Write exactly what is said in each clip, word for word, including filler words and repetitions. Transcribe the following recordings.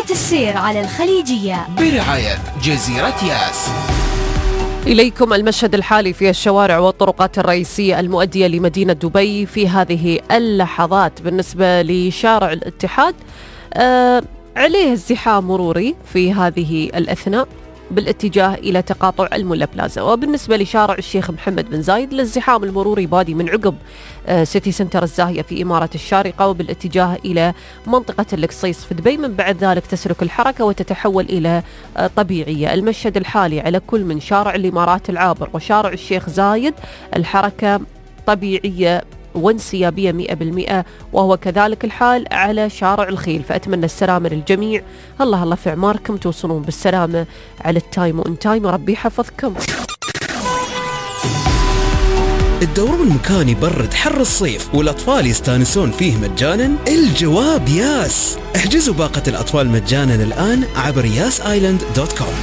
خط السير على الخليجية برعاية جزيرة ياس. إليكم المشهد الحالي في الشوارع والطرقات الرئيسية المؤدية لمدينة دبي في هذه اللحظات. بالنسبة لشارع الاتحاد آه عليه ازدحام مروري في هذه الأثناء بالاتجاه إلى تقاطع المولا بلازا. وبالنسبة لشارع الشيخ محمد بن زايد الازدحام المروري بادي من عقب آه سيتي سنتر الزاهية في إمارة الشارقة وبالاتجاه إلى منطقة القصيص في دبي. من بعد ذلك تسلك الحركة وتتحول إلى آه طبيعية. المشهد الحالي على كل من شارع الإمارات العابر وشارع الشيخ زايد الحركة طبيعية وانسيابية مئة بالمئة، وهو كذلك الحال على شارع الخيل. فأتمنى السلامة للجميع. الله الله في عماركم توصلون بالسلامة على التايم وان تايم. ربي يحفظكم. الدورون مكان يبرد حر الصيف والأطفال يستانسون فيه مجانا؟ الجواب ياس. احجزوا باقة الأطفال مجانا الآن عبر ياس آيلاند دوت كوم.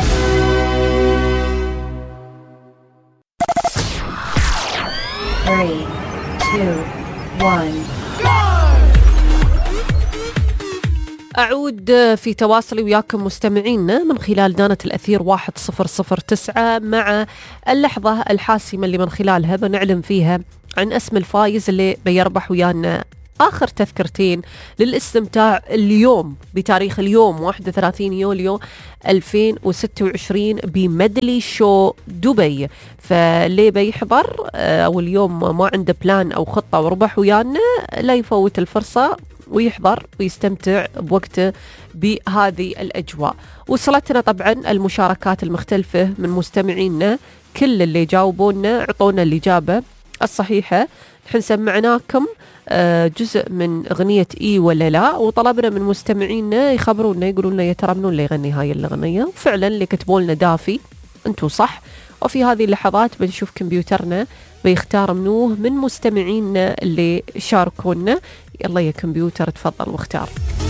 أعود في تواصلي وياكم مستمعينا من خلال دانة الأثير واحد صفر صفر تسعة مع اللحظة الحاسمة اللي من خلالها بنعلم فيها عن اسم الفايز اللي بيربح ويانا آخر تذكرتين للاستمتاع اليوم بتاريخ اليوم واحد وثلاثين يوليو ألفين وستة وعشرين بمدلي شو دبي. فاللي بيحضر أو اليوم ما عنده بلان أو خطة وربح ويانا لا يفوت الفرصة ويحضر ويستمتع بوقته بهذه الأجواء. وصلتنا طبعا المشاركات المختلفة من مستمعينا. كل اللي جاوبونا عطونا الإجابة الصحيحة. نحن سمعناكم جزء من أغنية إي ولا لا، وطلبنا من مستمعينا يخبرونا يقولوا لنا يا ترى منو اللي يغني هاي الأغنية. وفعلا اللي كتبوا لنا دافي أنتوا صح. وفي هذه اللحظات بنشوف كمبيوترنا بيختار منوه من مستمعينا اللي شاركونا. يلا يا كمبيوتر تفضل واختار.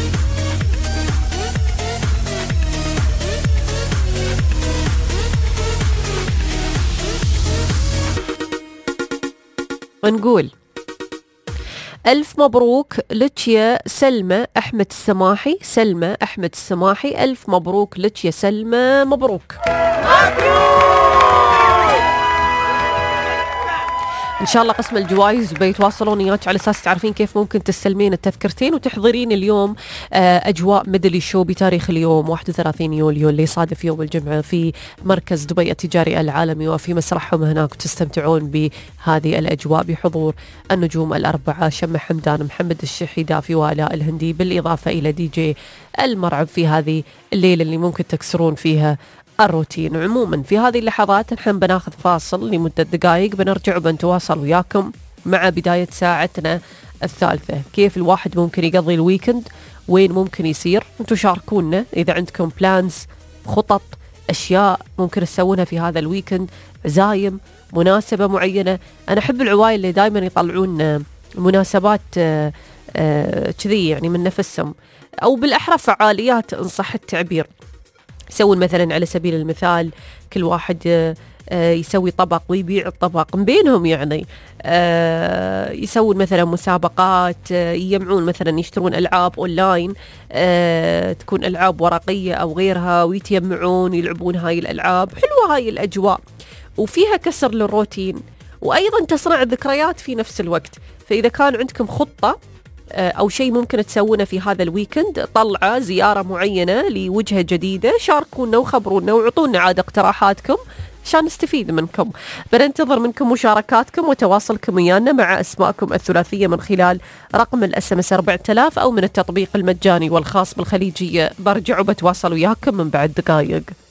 ونقول ألف مبروك لك يا سلمى أحمد السماحي. سلمى أحمد السماحي ألف مبروك لك يا سلمى. مبروك مبروك. إن شاء الله قسم الجوائز بيتواصلون إياك على أساس تعرفين كيف ممكن تستلمين التذكرتين وتحضرين اليوم أجواء ميدلي شو بتاريخ اليوم واحد وثلاثين يوليو اللي صادف يوم الجمعة في مركز دبي التجاري العالمي وفي مسرحهم هناك، وتستمتعون بهذه الأجواء بحضور النجوم الأربعة شمة حمدان، محمد الشحي، دافي، وآلاء الهندي، بالإضافة إلى دي جي المرعب في هذه الليلة اللي ممكن تكسرون فيها الروتين. عموما في هذه اللحظات نحن بناخذ فاصل لمدة دقائق، بنرجع وبنتواصل وياكم مع بداية ساعتنا الثالثة. كيف الواحد ممكن يقضي الويكند، وين ممكن يسير. انتوا شاركونا إذا عندكم بلانز، خطط، أشياء ممكن تسوونها في هذا الويكند، عزايم، مناسبة معينة. أنا أحب العوائل اللي دايما يطلعون مناسبات كذي يعني من نفسهم، أو بالأحرى فعاليات إن صح التعبير. يسوون مثلا على سبيل المثال كل واحد يسوي طبق ويبيع الطبق من بينهم، يعني يسوون مثلا مسابقات، يجمعون مثلا يشترون ألعاب أونلاين تكون ألعاب ورقية أو غيرها ويتجمعون يلعبون هاي الألعاب. حلوة هاي الأجواء وفيها كسر للروتين وأيضا تصنع ذكريات في نفس الوقت. فإذا كان عندكم خطة أو شيء ممكن تسوونه في هذا الويكند، طلعة، زيارة معينة لوجهة جديدة، شاركونا وخبرونا وعطونا عاد اقتراحاتكم عشان نستفيد منكم. بننتظر منكم مشاركاتكم وتواصلكم ويانا مع أسماءكم الثلاثية من خلال رقم الاس ام اس أربعة آلاف أو من التطبيق المجاني والخاص بالخليجية. برجع وبتواصل وياكم من بعد دقائق.